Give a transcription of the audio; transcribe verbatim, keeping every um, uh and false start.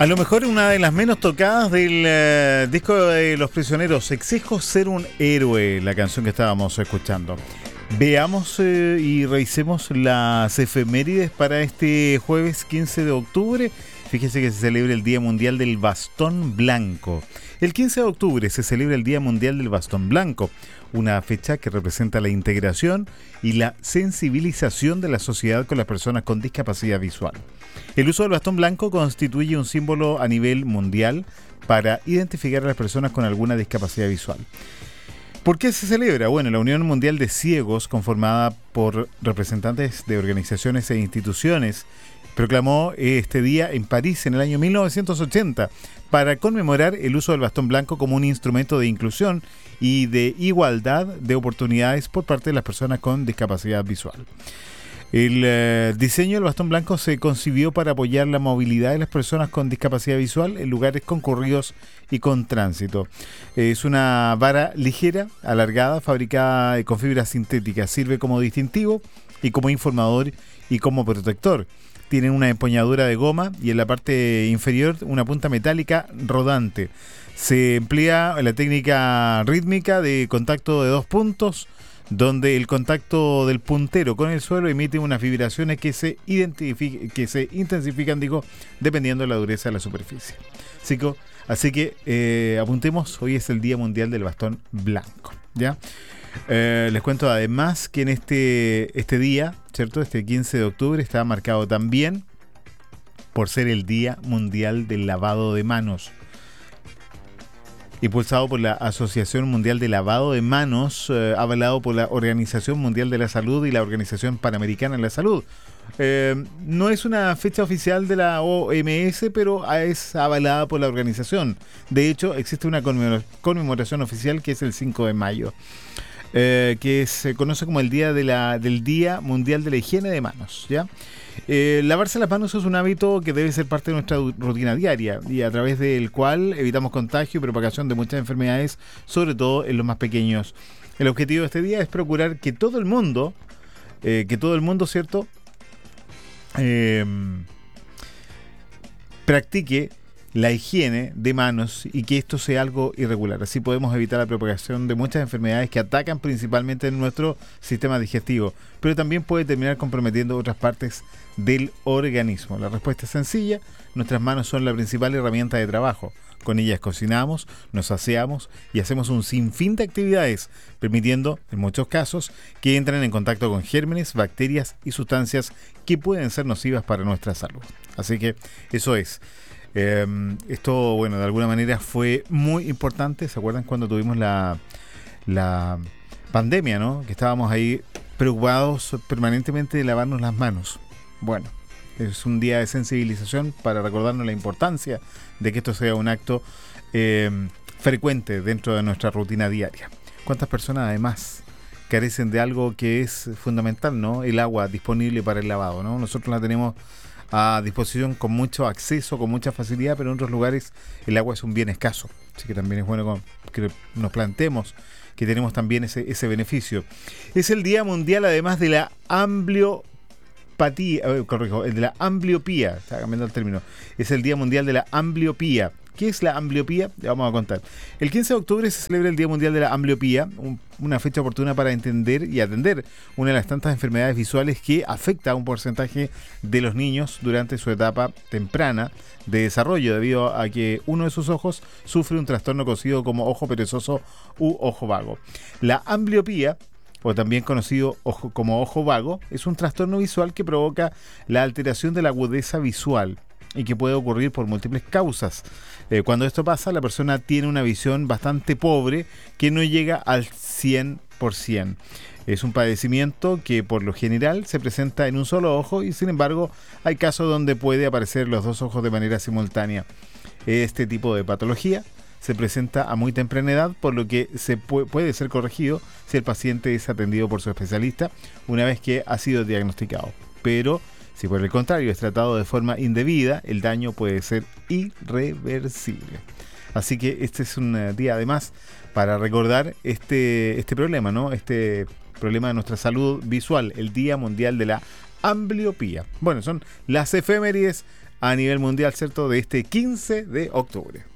A lo mejor una de las menos tocadas del eh, disco de Los Prisioneros, Exijo ser un héroe, la canción que estábamos escuchando. Veamos eh, y revisemos las efemérides para este jueves quince de octubre. Fíjese que se celebra el Día Mundial del Bastón Blanco. El quince de octubre se celebra el Día Mundial del Bastón Blanco, una fecha que representa la integración y la sensibilización de la sociedad con las personas con discapacidad visual. El uso del bastón blanco constituye un símbolo a nivel mundial para identificar a las personas con alguna discapacidad visual. ¿Por qué se celebra? Bueno, la Unión Mundial de Ciegos, conformada por representantes de organizaciones e instituciones, proclamó este día en París en el año mil novecientos ochenta para conmemorar el uso del bastón blanco como un instrumento de inclusión y de igualdad de oportunidades por parte de las personas con discapacidad visual. El eh, diseño del bastón blanco se concibió para apoyar la movilidad de las personas con discapacidad visual en lugares concurridos y con tránsito. Es una vara ligera, alargada, fabricada con fibra sintética. Sirve como distintivo y como informador y como protector. Tiene una empuñadura de goma y en la parte inferior una punta metálica rodante. Se emplea la técnica rítmica de contacto de dos puntos, donde el contacto del puntero con el suelo emite unas vibraciones que se, identific- que se intensifican, digo, dependiendo de la dureza de la superficie. Así que, así que eh, apuntemos, hoy es el Día Mundial del Bastón Blanco, ¿ya? Eh, les cuento además que en este, este día, ¿cierto? Este quince de octubre está marcado también por ser el Día Mundial del Lavado de Manos, impulsado por la Asociación Mundial de Lavado de Manos, eh, avalado por la Organización Mundial de la Salud y la Organización Panamericana de la Salud. Eh, no es una fecha oficial de la O M S, pero es avalada por la organización. De hecho, existe una conmemora- conmemoración oficial que es el cinco de mayo, eh, que se conoce como el día de la, del Día Mundial de la Higiene de Manos, ¿ya? Eh, lavarse las manos es un hábito que debe ser parte de nuestra rutina diaria y a través del cual evitamos contagio y propagación de muchas enfermedades, sobre todo en los más pequeños. El objetivo de este día es procurar que todo el mundo, eh, que todo el mundo, ¿cierto?, eh, practique la higiene de manos y que esto sea algo irregular. Así podemos evitar la propagación de muchas enfermedades que atacan principalmente en nuestro sistema digestivo, pero también puede terminar comprometiendo otras partes del organismo. La respuesta es sencilla: nuestras manos son la principal herramienta de trabajo. Con ellas cocinamos, nos aseamos y hacemos un sinfín de actividades, permitiendo, en muchos casos, que entren en contacto con gérmenes, bacterias y sustancias que pueden ser nocivas para nuestra salud. Así que eso es. Eh, esto, bueno, de alguna manera fue muy importante. ¿Se acuerdan cuando tuvimos la, la pandemia, ¿no? Que estábamos ahí preocupados permanentemente de lavarnos las manos. Bueno, es un día de sensibilización para recordarnos la importancia de que esto sea un acto eh, frecuente dentro de nuestra rutina diaria. ¿Cuántas personas además carecen de algo que es fundamental, ¿no? El agua disponible para el lavado, ¿no? Nosotros la tenemos a disposición con mucho acceso, con mucha facilidad, pero en otros lugares el agua es un bien escaso. Así que también es bueno que nos planteemos que tenemos también ese, ese beneficio. Es el Día Mundial además de la ambliopatía, eh, corrijo, el de la ambliopía, está cambiando el término. Es el Día Mundial de la Ambliopía. ¿Qué es la ambliopía? Le vamos a contar. El quince de octubre se celebra el Día Mundial de la Ambliopía, un, una fecha oportuna para entender y atender una de las tantas enfermedades visuales que afecta a un porcentaje de los niños durante su etapa temprana de desarrollo, debido a que uno de sus ojos sufre un trastorno conocido como ojo perezoso u ojo vago. La ambliopía, o también conocido ojo, como ojo vago, es un trastorno visual que provoca la alteración de la agudeza visual y que puede ocurrir por múltiples causas. Eh, cuando esto pasa, la persona tiene una visión bastante pobre que no llega al cien por ciento. Es un padecimiento que por lo general se presenta en un solo ojo y sin embargo hay casos donde puede aparecer los dos ojos de manera simultánea. Este tipo de patología se presenta a muy temprana edad, por lo que se pu- puede ser corregido si el paciente es atendido por su especialista una vez que ha sido diagnosticado. Pero si por el contrario es tratado de forma indebida, el daño puede ser irreversible. Así que este es un día además para recordar este, este problema, ¿no? Este problema de nuestra salud visual, el Día Mundial de la Ambliopía. Bueno, son las efemérides a nivel mundial, ¿cierto?, de este quince de octubre.